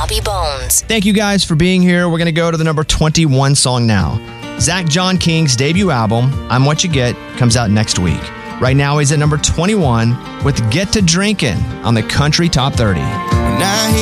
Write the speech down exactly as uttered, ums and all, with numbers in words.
Bobby Bones. Thank you guys for being here. We're going to go to the number twenty-one song now. Zach John King's debut album, I'm What You Get, comes out next week. Right now, he's at number twenty-one with Get to Drinkin' on the Country Top thirty. Now